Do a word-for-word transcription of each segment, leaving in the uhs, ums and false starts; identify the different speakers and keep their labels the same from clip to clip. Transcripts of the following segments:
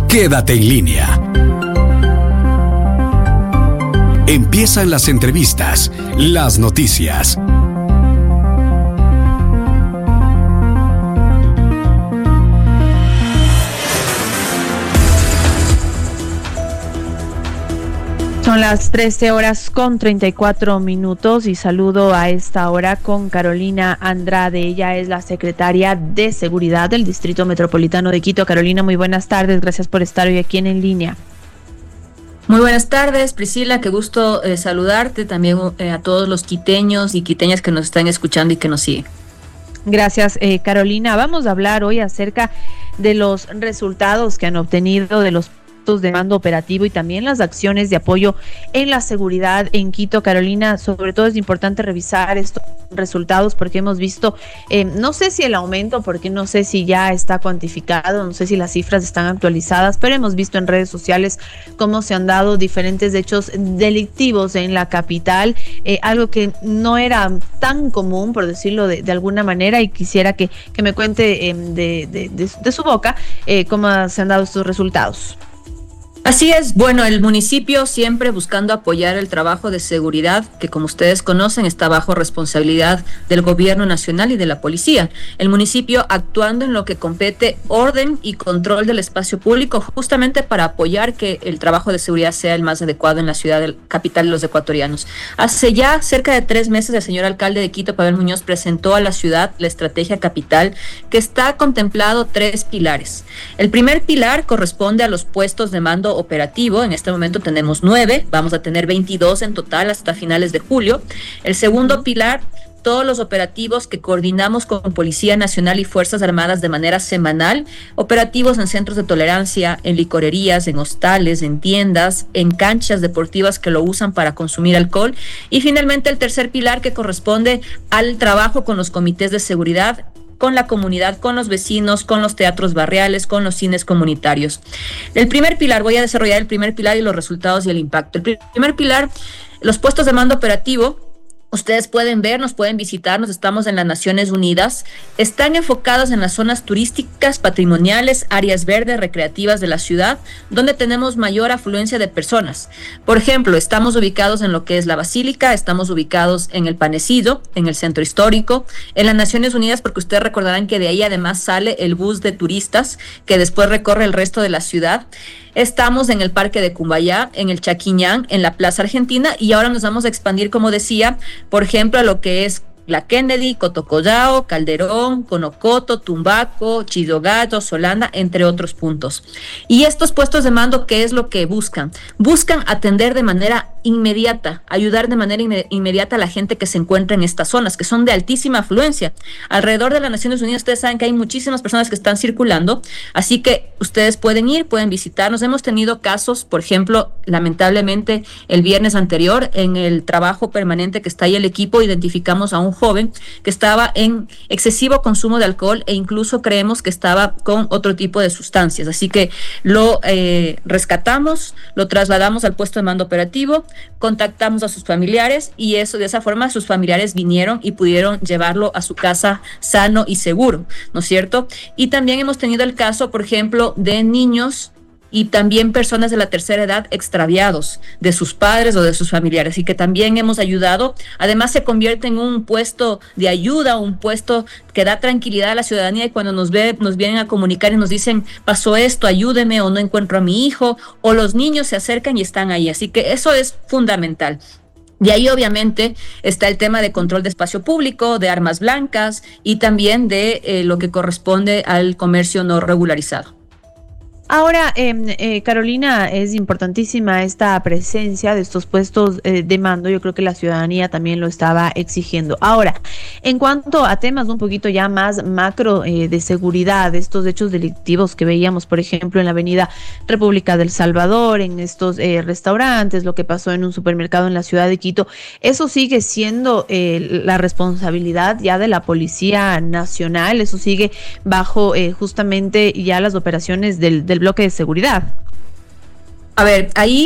Speaker 1: Quédate en línea. Empiezan las entrevistas, las noticias.
Speaker 2: Son las trece horas con treinta y cuatro minutos y saludo a esta hora con Carolina Andrade. Ella es la secretaria de Seguridad del Distrito Metropolitano de Quito. Carolina, muy buenas tardes. Gracias por estar hoy aquí en En Línea.
Speaker 3: Muy buenas tardes, Priscila. Qué gusto eh, saludarte. También eh, a todos los quiteños y quiteñas que nos están escuchando y que nos siguen.
Speaker 2: Gracias, eh, Carolina. Vamos a hablar hoy acerca de los resultados que han obtenido de los de mando operativo y también las acciones de apoyo en la seguridad en Quito. Carolina, sobre todo es importante revisar estos resultados porque hemos visto, eh, no sé si el aumento, porque no sé si ya está cuantificado, no sé si las cifras están actualizadas, pero hemos visto en redes sociales cómo se han dado diferentes hechos delictivos en la capital, eh, algo que no era tan común, por decirlo de, de alguna manera, y quisiera que, que me cuente eh, de, de, de, de su boca eh, cómo se han dado estos resultados.
Speaker 3: Así es, bueno, el municipio siempre buscando apoyar el trabajo de seguridad que, como ustedes conocen, está bajo responsabilidad del gobierno nacional y de la policía. El municipio actuando en lo que compete orden y control del espacio público justamente para apoyar que el trabajo de seguridad sea el más adecuado en la ciudad del, capital de los ecuatorianos. Hace ya cerca de tres meses el señor alcalde de Quito, Pavel Muñoz, presentó a la ciudad la estrategia capital que está contemplado tres pilares. El primer pilar corresponde a los puestos de mando operativo. En este momento tenemos nueve, vamos a tener veintidós en total hasta finales de julio. El segundo pilar, todos los operativos que coordinamos con Policía Nacional y Fuerzas Armadas de manera semanal, operativos en centros de tolerancia, en licorerías, en hostales, en tiendas, en canchas deportivas que lo usan para consumir alcohol. Y finalmente el tercer pilar, que corresponde al trabajo con los comités de seguridad, con la comunidad, con los vecinos, con los teatros barriales, con los cines comunitarios. El primer pilar, voy a desarrollar el primer pilar y los resultados y el impacto. El primer pilar, los puestos de mando operativo. Ustedes pueden ver, nos pueden visitar, nos estamos en las Naciones Unidas. Están enfocados en las zonas turísticas, patrimoniales, áreas verdes, recreativas de la ciudad, donde tenemos mayor afluencia de personas. Por ejemplo, estamos ubicados en lo que es la Basílica, estamos ubicados en el Panecido, en el Centro Histórico, en las Naciones Unidas, porque ustedes recordarán que de ahí además sale el bus de turistas que después recorre el resto de la ciudad. Estamos en el Parque de Cumbayá, en el Chaquiñán, en la Plaza Argentina, y ahora nos vamos a expandir, como decía, por ejemplo, a lo que es la Kennedy, Cotocollao, Calderón, Conocoto, Tumbaco, Chillogallo, Solana, entre otros puntos. Y estos puestos de mando, ¿qué es lo que buscan? Buscan atender de manera inmediata, ayudar de manera inme- inmediata a la gente que se encuentra en estas zonas, que son de altísima afluencia. Alrededor de las Naciones Unidas, ustedes saben que hay muchísimas personas que están circulando, así que ustedes pueden ir, pueden visitarnos. Hemos tenido casos, por ejemplo, lamentablemente, el viernes anterior, en el trabajo permanente que está ahí el equipo, identificamos a un joven que estaba en excesivo consumo de alcohol e incluso creemos que estaba con otro tipo de sustancias. Así que lo eh, rescatamos, lo trasladamos al puesto de mando operativo, contactamos a sus familiares y eso de esa forma sus familiares vinieron y pudieron llevarlo a su casa sano y seguro, ¿no es cierto? Y también hemos tenido el caso, por ejemplo, de niños y también personas de la tercera edad extraviados de sus padres o de sus familiares y que también hemos ayudado. Además se convierte en un puesto de ayuda, un puesto que da tranquilidad a la ciudadanía y cuando nos ve, nos vienen a comunicar y nos dicen pasó esto, ayúdeme o no encuentro a mi hijo, o los niños se acercan y están ahí. Así que eso es fundamental. De ahí obviamente está el tema de control de espacio público, de armas blancas y también de eh, lo que corresponde al comercio no regularizado.
Speaker 2: Ahora, eh, eh, Carolina, es importantísima esta presencia de estos puestos eh, de mando. Yo creo que la ciudadanía también lo estaba exigiendo. Ahora, en cuanto a temas un poquito ya más macro eh, de seguridad, estos hechos delictivos que veíamos, por ejemplo, en la avenida República del Salvador, en estos eh, restaurantes, lo que pasó en un supermercado en la ciudad de Quito, ¿eso sigue siendo eh, la responsabilidad ya de la Policía Nacional? ¿Eso sigue bajo eh, justamente ya las operaciones del, del bloque de seguridad?
Speaker 3: A ver, ahí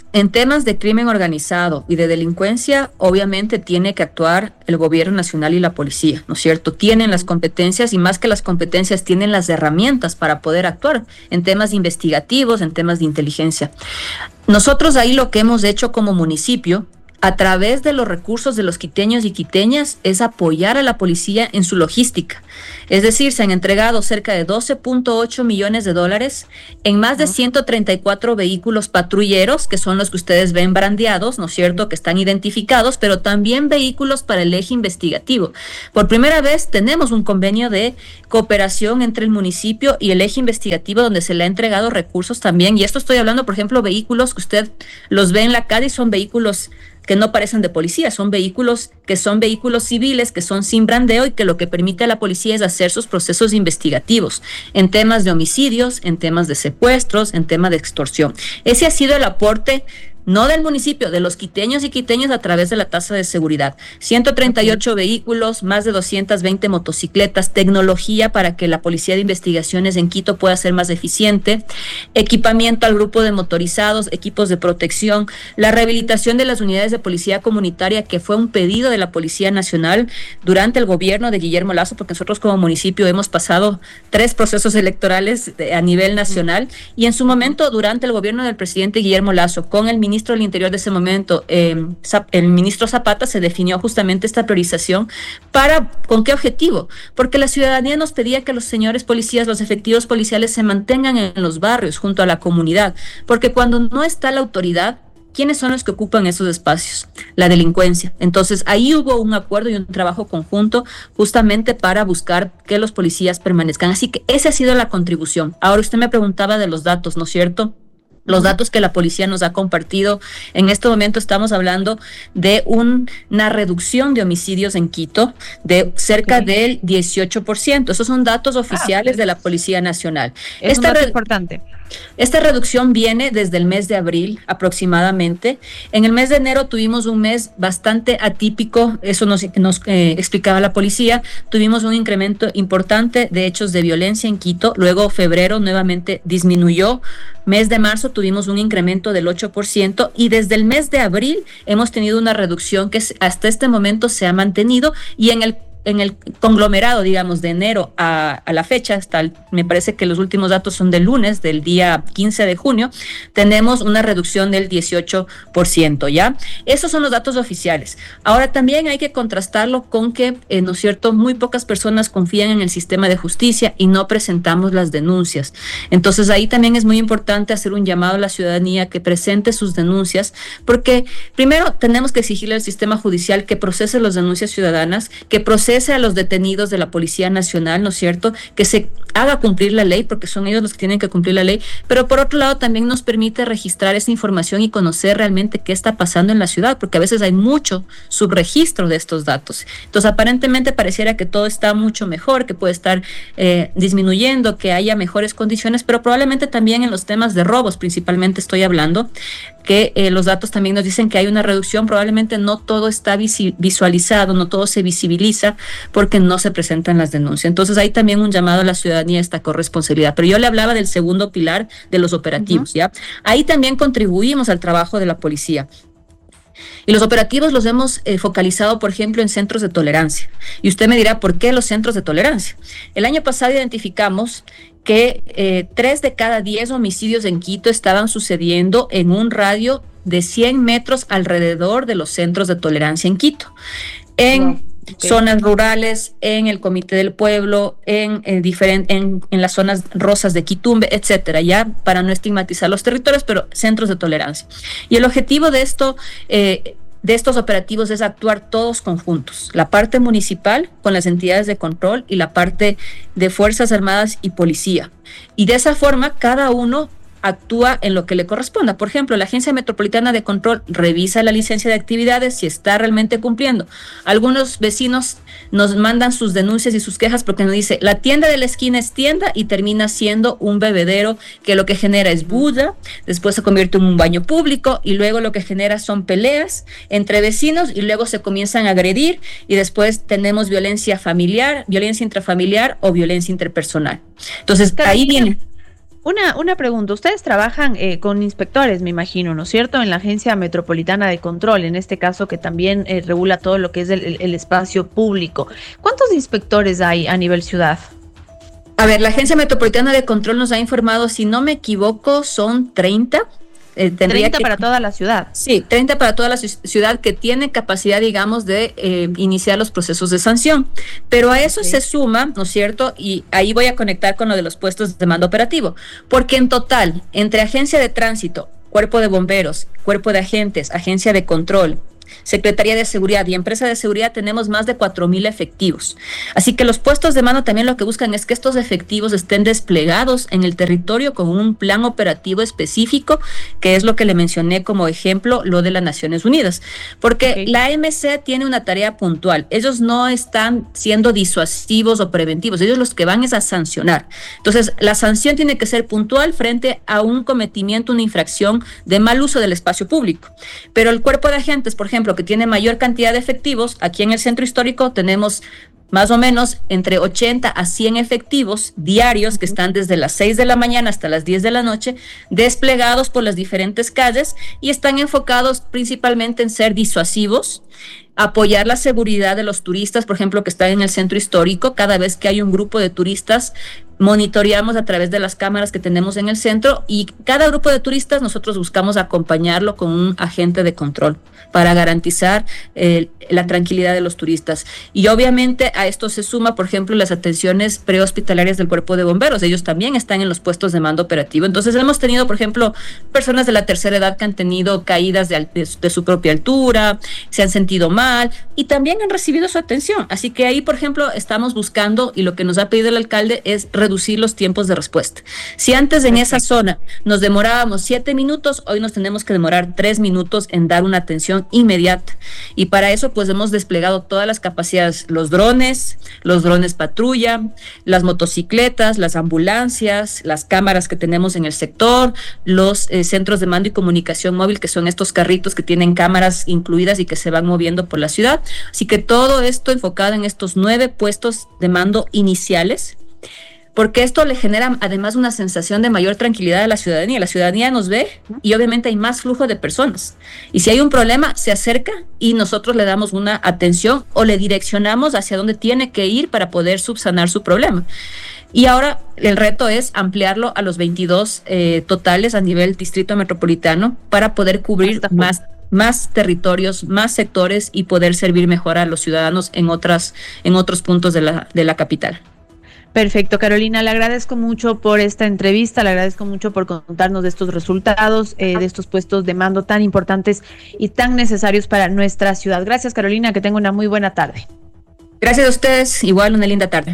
Speaker 3: En temas de crimen organizado y de delincuencia, obviamente tiene que actuar el gobierno nacional y la policía, ¿no es cierto? Tienen las competencias y más que las competencias, tienen las herramientas para poder actuar en temas investigativos, en temas de inteligencia. Nosotros ahí lo que hemos hecho como municipio, a través de los recursos de los quiteños y quiteñas, es apoyar a la policía en su logística. Es decir, se han entregado cerca de doce punto ocho millones de dólares en más de ciento treinta y cuatro vehículos patrulleros, que son los que ustedes ven brandeados, ¿no es cierto?, que están identificados, pero también vehículos para el eje investigativo. Por primera vez tenemos un convenio de cooperación entre el municipio y el eje investigativo, donde se le ha entregado recursos también. Y esto estoy hablando, por ejemplo, vehículos que usted los ve en la calle y son vehículos que no parecen de policía, son vehículos que son vehículos civiles, que son sin brandeo y que lo que permite a la policía es hacer sus procesos investigativos en temas de homicidios, en temas de secuestros, en temas de extorsión. Ese ha sido el aporte no del municipio, de los quiteños y quiteñas a través de la tasa de seguridad. ciento treinta y ocho vehículos, más de doscientas veinte motocicletas, tecnología para que la Policía de Investigaciones en Quito pueda ser más eficiente, equipamiento al grupo de motorizados, equipos de protección, la rehabilitación de las unidades de policía comunitaria, que fue un pedido de la Policía Nacional durante el gobierno de Guillermo Lasso, porque nosotros como municipio hemos pasado tres procesos electorales a nivel nacional, y en su momento, durante el gobierno del presidente Guillermo Lasso, con el ministro del Interior de ese momento, eh, el ministro Zapata, se definió justamente esta priorización. ¿Para con qué objetivo? Porque la ciudadanía nos pedía que los señores policías, los efectivos policiales se mantengan en los barrios junto a la comunidad, porque cuando no está la autoridad, ¿quiénes son los que ocupan esos espacios? La delincuencia. Entonces ahí hubo un acuerdo y un trabajo conjunto justamente para buscar que los policías permanezcan. Así que esa ha sido la contribución. Ahora usted me preguntaba de los datos, ¿no es cierto? Los datos que la policía nos ha compartido, en este momento estamos hablando de un, una reducción de homicidios en Quito de cerca okay. del dieciocho por ciento. Esos son datos oficiales ah, de la Policía Nacional.
Speaker 2: Es Esta un dato importante.
Speaker 3: Esta reducción viene desde el mes de abril aproximadamente. En el mes de enero tuvimos un mes bastante atípico, eso nos, nos eh, explicaba la policía. Tuvimos un incremento importante de hechos de violencia en Quito. Luego febrero nuevamente disminuyó. Mes de marzo tuvimos un incremento del ocho por ciento y desde el mes de abril hemos tenido una reducción que hasta este momento se ha mantenido, y en el en el conglomerado, digamos, de enero a, a la fecha, hasta el, me parece que los últimos datos son del lunes, del día quince de junio, tenemos una reducción del dieciocho por ciento, ¿ya? Esos son los datos oficiales. Ahora también hay que contrastarlo con que, eh, ¿no es cierto?, muy pocas personas confían en el sistema de justicia y no presentamos las denuncias. Entonces ahí también es muy importante hacer un llamado a la ciudadanía que presente sus denuncias, porque primero tenemos que exigirle al sistema judicial que procese las denuncias ciudadanas, que procese a los detenidos de la Policía Nacional, ¿no es cierto?, que se haga cumplir la ley, porque son ellos los que tienen que cumplir la ley, pero por otro lado también nos permite registrar esa información y conocer realmente qué está pasando en la ciudad, porque a veces hay mucho subregistro de estos datos. Entonces aparentemente pareciera que todo está mucho mejor, que puede estar eh, disminuyendo, que haya mejores condiciones, pero probablemente también en los temas de robos, principalmente estoy hablando, que eh, los datos también nos dicen que hay una reducción, probablemente no todo está visi- visualizado, no todo se visibiliza, porque no se presentan las denuncias. Entonces hay también un llamado a la ciudadanía a esta corresponsabilidad. Pero yo le hablaba del segundo pilar de los operativos, uh-huh. ¿ya? Ahí también contribuimos al trabajo de la policía. Y los operativos los hemos eh, focalizado, por ejemplo, en centros de tolerancia. Y usted me dirá, ¿por qué los centros de tolerancia? El año pasado identificamos que eh, tres de cada diez homicidios en Quito estaban sucediendo en un radio de cien metros alrededor de los centros de tolerancia en Quito. En wow. Okay. Zonas rurales, en el Comité del Pueblo, en, en, diferent, en, en las zonas rosas de Quitumbe, etcétera, ya para no estigmatizar los territorios, pero centros de tolerancia. Y el objetivo de esto, eh, de estos operativos es actuar todos conjuntos, la parte municipal con las entidades de control y la parte de Fuerzas Armadas y Policía. Y de esa forma, cada uno actúa en lo que le corresponda. Por ejemplo, la Agencia Metropolitana de Control revisa la licencia de actividades si está realmente cumpliendo. Algunos vecinos nos mandan sus denuncias y sus quejas porque nos dice, la tienda de la esquina es tienda y termina siendo un bebedero que lo que genera es bulla, después se convierte en un baño público y luego lo que genera son peleas entre vecinos y luego se comienzan a agredir y después tenemos violencia familiar, violencia intrafamiliar o violencia interpersonal. Entonces, ahí viene...
Speaker 2: Una, una pregunta, ustedes trabajan eh, con inspectores, me imagino, ¿no es cierto?, en la Agencia Metropolitana de Control, en este caso que también eh, regula todo lo que es el, el, el espacio público. ¿Cuántos inspectores hay a nivel ciudad?
Speaker 3: A ver, la Agencia Metropolitana de Control nos ha informado, si no me equivoco, son treinta. Eh,
Speaker 2: treinta
Speaker 3: que,
Speaker 2: para toda la ciudad.
Speaker 3: Sí, treinta para toda la ciudad que tiene capacidad, digamos, de eh, iniciar los procesos de sanción. Pero a eso okay. se suma, ¿no es cierto? Y ahí voy a conectar con lo de los puestos de mando operativo, porque en total, entre Agencia de Tránsito, Cuerpo de Bomberos, Cuerpo de Agentes, Agencia de Control, Secretaría de Seguridad y Empresa de Seguridad, tenemos más de cuatro mil efectivos. Así que los puestos de mando también lo que buscan es que estos efectivos estén desplegados en el territorio con un plan operativo específico, que es lo que le mencioné como ejemplo, lo de las Naciones Unidas. Porque okay. la A M C tiene una tarea puntual. Ellos no están siendo disuasivos o preventivos. Ellos los que van es a sancionar. Entonces, la sanción tiene que ser puntual frente a un cometimiento, una infracción de mal uso del espacio público. Pero el cuerpo de agentes, por ejemplo, que tiene mayor cantidad de efectivos, aquí en el centro histórico tenemos más o menos entre ochenta a cien efectivos diarios que están desde las seis de la mañana hasta las diez de la noche desplegados por las diferentes calles y están enfocados principalmente en ser disuasivos, apoyar la seguridad de los turistas, por ejemplo, que están en el centro histórico. Cada vez que hay un grupo de turistas, monitoreamos a través de las cámaras que tenemos en el centro y cada grupo de turistas nosotros buscamos acompañarlo con un agente de control para garantizar eh, la tranquilidad de los turistas. Y obviamente a esto se suma, por ejemplo, las atenciones prehospitalarias del Cuerpo de Bomberos. Ellos también están en los puestos de mando operativo. Entonces hemos tenido, por ejemplo, personas de la tercera edad que han tenido caídas de, de, de su propia altura, se han sentido mal y también han recibido su atención. Así que ahí, por ejemplo, estamos buscando, y lo que nos ha pedido el alcalde es reducir los tiempos de respuesta. Si antes en esa zona nos demorábamos siete minutos, hoy nos tenemos que demorar tres minutos en dar una atención inmediata. Y para eso pues hemos desplegado todas las capacidades, los drones, los drones patrulla, las motocicletas, las ambulancias, las cámaras que tenemos en el sector, los eh, centros de mando y comunicación móvil, que son estos carritos que tienen cámaras incluidas y que se van moviendo por la ciudad. Así que todo esto enfocado en estos nueve puestos de mando iniciales, porque esto le genera además una sensación de mayor tranquilidad a la ciudadanía. La ciudadanía nos ve y obviamente hay más flujo de personas. Y si hay un problema, se acerca y nosotros le damos una atención o le direccionamos hacia dónde tiene que ir para poder subsanar su problema. Y ahora el reto es ampliarlo a los veintidós eh, totales a nivel distrito metropolitano para poder cubrir más más territorios, más sectores y poder servir mejor a los ciudadanos en otras en otros puntos de la de la capital.
Speaker 2: Perfecto, Carolina, le agradezco mucho por esta entrevista, le agradezco mucho por contarnos de estos resultados, eh, de estos puestos de mando tan importantes y tan necesarios para nuestra ciudad. Gracias, Carolina, que tenga una muy buena tarde.
Speaker 3: Gracias a ustedes, igual una linda tarde.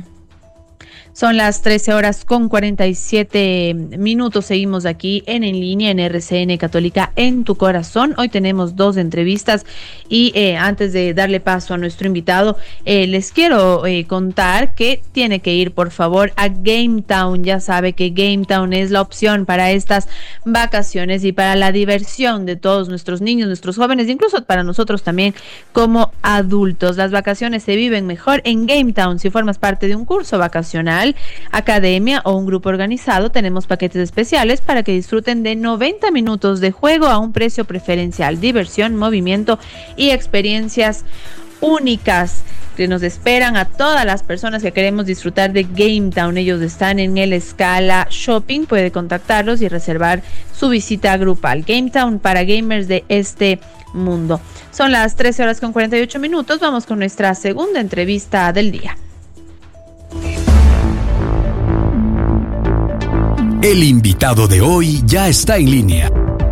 Speaker 2: Son las trece horas con cuarenta y siete minutos. Seguimos aquí en En Línea, en R C N Católica en tu corazón. Hoy tenemos dos entrevistas y eh, antes de darle paso a nuestro invitado, eh, les quiero eh, contar que tiene que ir, por favor, a Game Town. Ya sabe que Game Town es la opción para estas vacaciones y para la diversión de todos nuestros niños, nuestros jóvenes, incluso para nosotros también como adultos. Las vacaciones se viven mejor en Game Town. Si formas parte de un curso vacacional, academia o un grupo organizado, tenemos paquetes especiales para que disfruten de noventa minutos de juego a un precio preferencial, diversión, movimiento y experiencias únicas que nos esperan a todas las personas que queremos disfrutar de Game Town. Ellos están en el Scala Shopping, puede contactarlos y reservar su visita grupal. Game Town para gamers de este mundo. Son las trece horas con cuarenta y ocho minutos. Vamos con nuestra segunda entrevista del día.
Speaker 1: El invitado de hoy ya está en línea.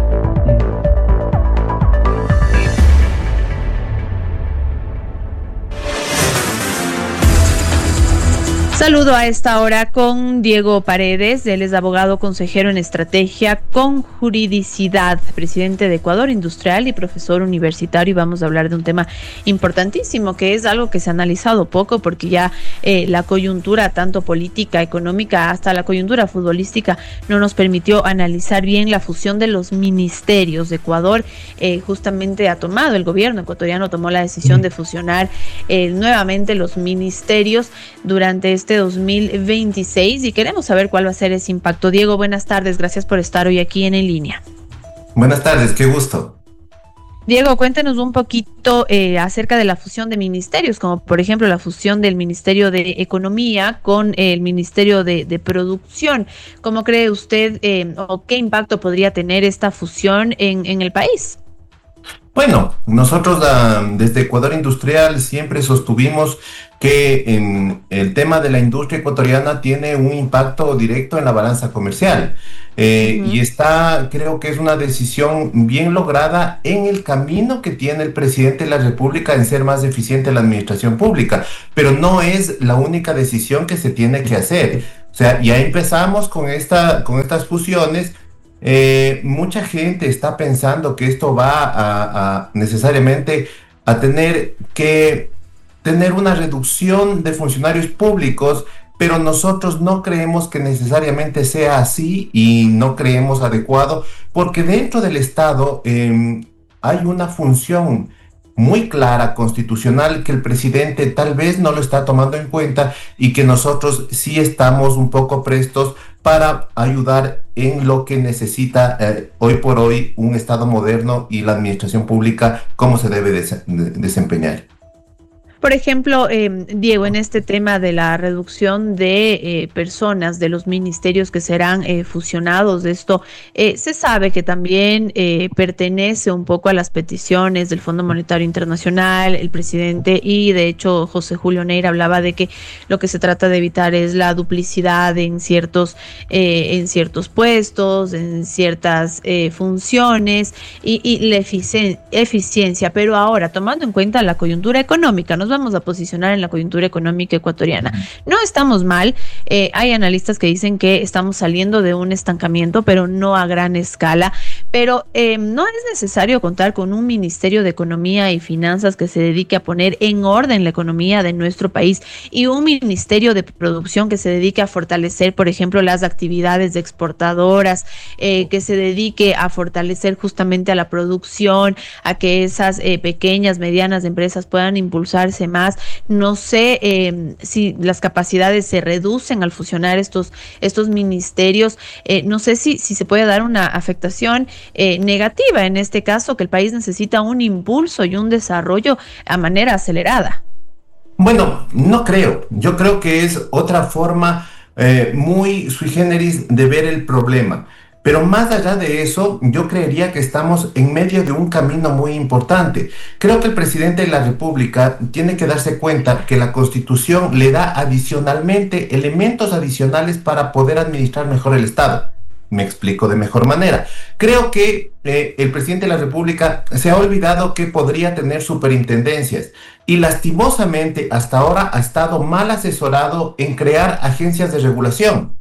Speaker 2: Saludo a esta hora con Diego Paredes, él es abogado consejero en estrategia con juridicidad, presidente de Ecuador Industrial y profesor universitario, y vamos a hablar de un tema importantísimo que es algo que se ha analizado poco porque ya eh, la coyuntura tanto política, económica, hasta la coyuntura futbolística no nos permitió analizar bien la fusión de los ministerios. De Ecuador eh, justamente ha tomado, el gobierno ecuatoriano tomó la decisión de fusionar eh, nuevamente los ministerios durante este este dos mil veintiséis y queremos saber cuál va a ser ese impacto. Diego, buenas tardes, gracias por estar hoy aquí en En Línea.
Speaker 4: Buenas tardes, qué gusto.
Speaker 2: Diego, cuéntenos un poquito eh, acerca de la fusión de ministerios, como por ejemplo la fusión del Ministerio de Economía con el Ministerio de, de Producción. ¿Cómo cree usted eh, o qué impacto podría tener esta fusión en, en el país?
Speaker 4: Bueno, nosotros uh, desde Ecuador Industrial siempre sostuvimos que en el tema de la industria ecuatoriana tiene un impacto directo en la balanza comercial. Eh, uh-huh. Y está, creo que es una decisión bien lograda en el camino que tiene el presidente de la República en ser más eficiente la administración pública, pero no es la única decisión que se tiene que hacer. O sea, ya empezamos con, esta, con estas fusiones. Eh, mucha gente está pensando que esto va a, a necesariamente a tener que tener una reducción de funcionarios públicos, pero nosotros no creemos que necesariamente sea así y no creemos adecuado, porque dentro del Estado eh, hay una función muy clara, constitucional, que el presidente tal vez no lo está tomando en cuenta y que nosotros sí estamos un poco prestos para ayudar en lo que necesita eh, hoy por hoy un Estado moderno y la administración pública, cómo se debe des- de desempeñar.
Speaker 2: Por ejemplo, eh, Diego, en este tema de la reducción de eh, personas de los ministerios que serán eh, fusionados, esto eh, se sabe que también eh, pertenece un poco a las peticiones del Fondo Monetario Internacional, el presidente, y de hecho José Julio Neira hablaba de que lo que se trata de evitar es la duplicidad en ciertos, eh, en ciertos puestos, en ciertas eh, funciones y, y la eficien- eficiencia. Pero ahora, tomando en cuenta la coyuntura económica, nos vamos a posicionar en la coyuntura económica ecuatoriana. No estamos mal, eh, hay analistas que dicen que estamos saliendo de un estancamiento, pero no a gran escala, pero eh, no es necesario contar con un Ministerio de Economía y Finanzas que se dedique a poner en orden la economía de nuestro país y un Ministerio de Producción que se dedique a fortalecer, por ejemplo, las actividades exportadoras, eh, que se dedique a fortalecer justamente a la producción, a que esas eh, pequeñas, medianas empresas puedan impulsarse más. No sé eh, si las capacidades se reducen al fusionar estos, estos ministerios. Eh, no sé si, si se puede dar una afectación eh, negativa en este caso, que el país necesita un impulso y un desarrollo a manera acelerada.
Speaker 4: Bueno, no creo. Yo creo que es otra forma eh, muy sui generis de ver el problema. Pero más allá de eso, yo creería que estamos en medio de un camino muy importante. Creo que el presidente de la República tiene que darse cuenta que la Constitución le da adicionalmente elementos adicionales para poder administrar mejor el Estado. Me explico de mejor manera. Creo que eh, el presidente de la República se ha olvidado que podría tener superintendencias y lastimosamente hasta ahora ha estado mal asesorado en crear agencias de regulación.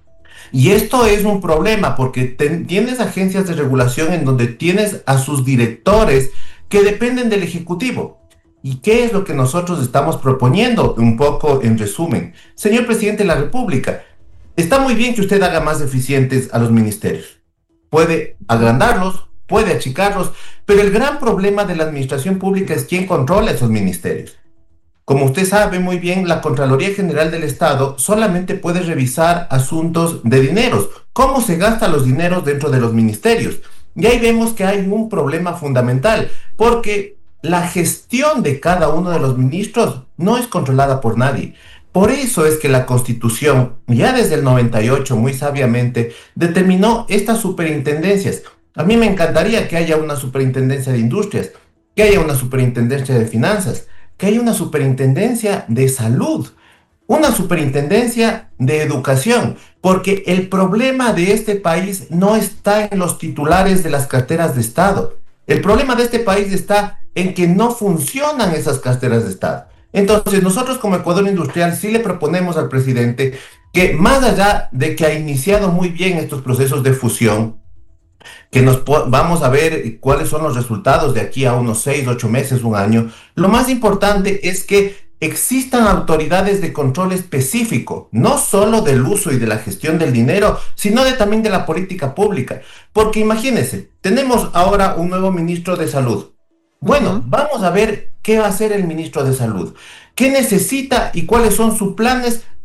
Speaker 4: Y esto es un problema porque ten, tienes agencias de regulación en donde tienes a sus directores que dependen del Ejecutivo. ¿Y qué es lo que nosotros estamos proponiendo? Un poco en resumen. Señor presidente de la República, está muy bien que usted haga más eficientes a los ministerios. Puede agrandarlos, puede achicarlos, pero el gran problema de la administración pública es quién controla esos ministerios. Como usted sabe muy bien, la Contraloría General del Estado solamente puede revisar asuntos de dineros, cómo se gastan los dineros dentro de los ministerios. Y ahí vemos que hay un problema fundamental, porque la gestión de cada uno de los ministros no es controlada por nadie. Por eso es que la Constitución, ya desde el noventa y ocho, muy sabiamente, determinó estas superintendencias. A mí me encantaría que haya una superintendencia de industrias, que haya una superintendencia de finanzas, que haya una superintendencia de salud, una superintendencia de educación, porque el problema de este país no está en los titulares de las carteras de Estado. El problema de este país está en que no funcionan esas carteras de Estado. Entonces, nosotros como Ecuador Industrial sí le proponemos al presidente que, más allá de que ha iniciado muy bien estos procesos de fusión, que nos vamos a ver cuáles son los resultados de aquí a unos seis, ocho meses, un año. Lo más importante es que existan autoridades de control específico, no solo del uso y de la gestión del dinero, sino de, también de la política pública. Porque imagínense, tenemos ahora un nuevo ministro de Salud. Bueno, uh-huh. Vamos a ver qué va a hacer el ministro de Salud, qué necesita y cuáles son sus planes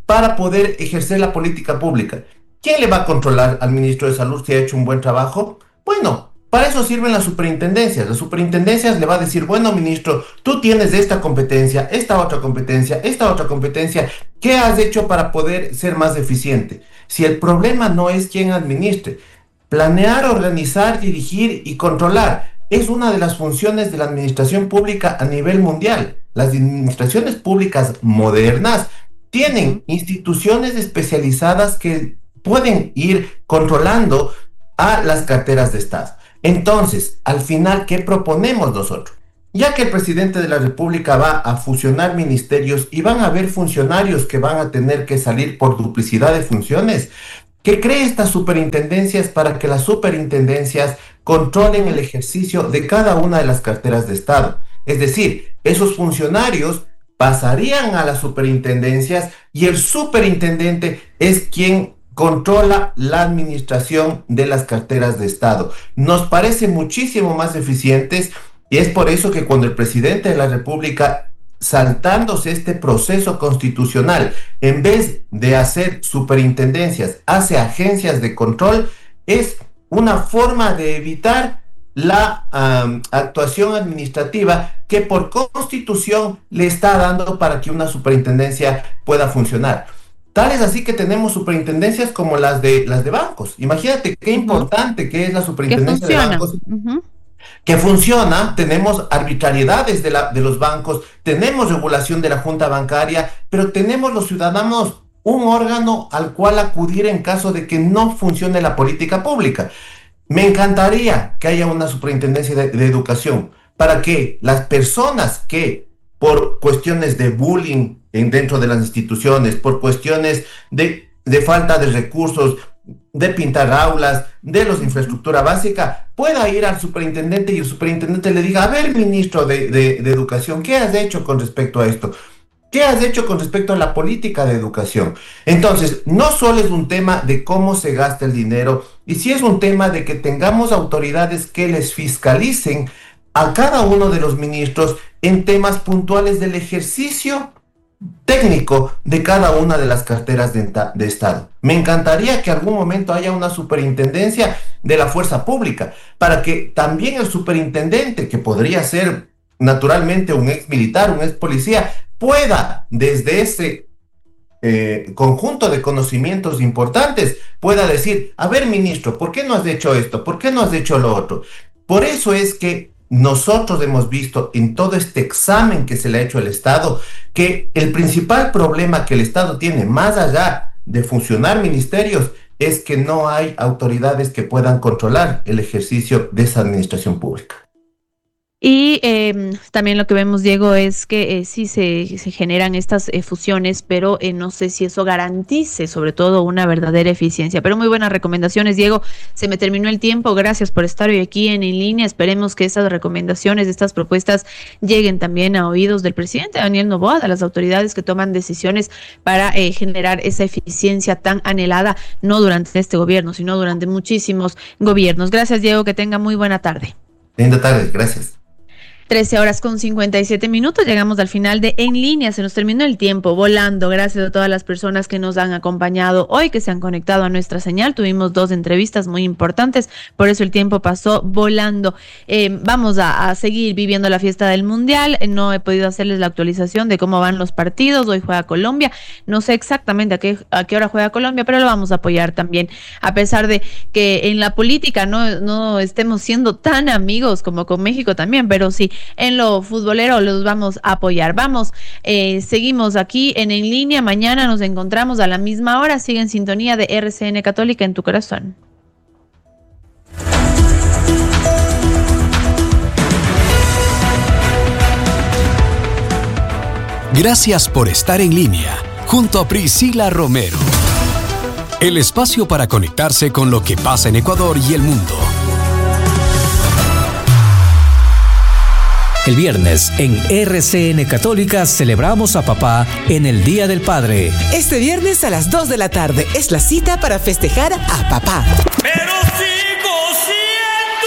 Speaker 4: para poder ejercer la política pública. ¿Quién le va a controlar al ministro de Salud si ha hecho un buen trabajo? Bueno, para eso sirven las superintendencias. Las superintendencias le va a decir, bueno, ministro, tú tienes esta competencia, esta otra competencia, esta otra competencia. ¿Qué has hecho para poder ser más eficiente? Si el problema no es quién administre, planear, organizar, dirigir y controlar es una de las funciones de la administración pública a nivel mundial. Las administraciones públicas modernas tienen instituciones especializadas que pueden ir controlando a las carteras de Estado. Entonces, al final, ¿qué proponemos nosotros? Ya que el presidente de la República va a fusionar ministerios y van a haber funcionarios que van a tener que salir por duplicidad de funciones, que cree estas superintendencias para que las superintendencias controlen el ejercicio de cada una de las carteras de Estado. Es decir, esos funcionarios pasarían a las superintendencias y el superintendente es quien controla la administración de las carteras de Estado. Nos parece muchísimo más eficientes y es por eso que cuando el presidente de la República, saltándose este proceso constitucional, en vez de hacer superintendencias, hace agencias de control, es una forma de evitar la um, actuación administrativa que por constitución le está dando para que una superintendencia pueda funcionar. Tal es así que tenemos superintendencias como las de las de bancos. Imagínate qué importante que es la superintendencia de bancos. Uh-huh. Que funciona, tenemos arbitrariedades de, la, de los bancos, tenemos regulación de la Junta Bancaria, pero tenemos los ciudadanos un órgano al cual acudir en caso de que no funcione la política pública. Me encantaría que haya una superintendencia de, de educación para que las personas que por cuestiones de bullying en dentro de las instituciones, por cuestiones de, de falta de recursos, de pintar aulas, de los infraestructura básica, pueda ir al superintendente y el superintendente le diga, a ver, ministro de, de, de Educación, ¿qué has hecho con respecto a esto? ¿Qué has hecho con respecto a la política de educación? Entonces, no solo es un tema de cómo se gasta el dinero, y sí es un tema de que tengamos autoridades que les fiscalicen a cada uno de los ministros en temas puntuales del ejercicio técnico de cada una de las carteras de, de Estado. Me encantaría que algún momento haya una superintendencia de la fuerza pública, para que también el superintendente, que podría ser naturalmente un ex militar, un ex policía, pueda desde ese eh, conjunto de conocimientos importantes, pueda decir, a ver, ministro, ¿por qué no has hecho esto? ¿Por qué no has hecho lo otro? Por eso es que nosotros hemos visto en todo este examen que se le ha hecho al Estado que el principal problema que el Estado tiene, más allá de funcionar ministerios, es que no hay autoridades que puedan controlar el ejercicio de esa administración pública.
Speaker 2: Y eh, también lo que vemos, Diego, es que eh, sí se, se generan estas eh, fusiones, pero eh, no sé si eso garantice sobre todo una verdadera eficiencia. Pero muy buenas recomendaciones, Diego. Se me terminó el tiempo. Gracias por estar hoy aquí en En Línea. Esperemos que estas recomendaciones, estas propuestas lleguen también a oídos del presidente Daniel Noboa, de las autoridades que toman decisiones para eh, generar esa eficiencia tan anhelada, no durante este gobierno, sino durante muchísimos gobiernos. Gracias, Diego. Que tenga muy buena tarde.
Speaker 4: Linda tarde. Gracias.
Speaker 2: trece horas con cincuenta y siete minutos, llegamos al final de En Línea, se nos terminó el tiempo volando. Gracias a todas las personas que nos han acompañado hoy, que se han conectado a nuestra señal. Tuvimos dos entrevistas muy importantes, por eso el tiempo pasó volando. Eh, vamos a, a seguir viviendo la fiesta del Mundial. No he podido hacerles la actualización de cómo van los partidos. Hoy juega Colombia, no sé exactamente a qué, a qué hora juega Colombia, pero lo vamos a apoyar también, a pesar de que en la política no, no estemos siendo tan amigos como con México también, pero sí, en lo futbolero los vamos a apoyar. Vamos, eh, seguimos aquí en En Línea. Mañana nos encontramos a la misma hora. Sigue en sintonía de R C N Católica en tu corazón.
Speaker 1: Gracias por estar en línea junto a Priscila Romero. El espacio para conectarse con lo que pasa en Ecuador y el mundo.
Speaker 5: El viernes en R C N Católica celebramos a papá en el Día del Padre.
Speaker 6: Este viernes a las dos de la tarde es la cita para festejar a papá.
Speaker 7: Pero sigo siendo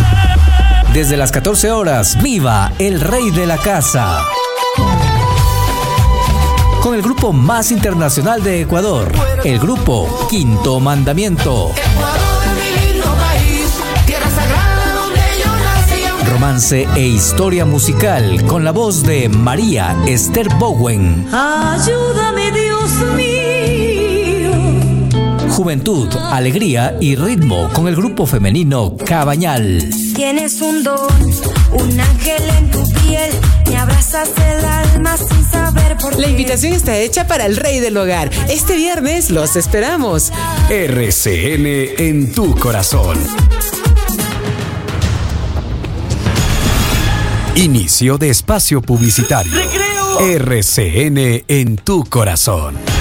Speaker 7: el rey.
Speaker 5: Desde las catorce horas, viva el rey de la casa. con el grupo más internacional de Ecuador, el grupo Quinto Mandamiento. Romance e historia musical con la voz de María Esther Bowen.
Speaker 8: Ayúdame, Dios mío.
Speaker 5: Juventud, alegría y ritmo con el grupo femenino Cabañal.
Speaker 8: Tienes un don, un ángel en tu piel, me abrazas el alma sin saber por qué.
Speaker 6: La invitación está hecha para el rey del hogar. Este viernes los esperamos.
Speaker 1: R C N en tu corazón. Inicio de espacio publicitario. R C N en tu corazón.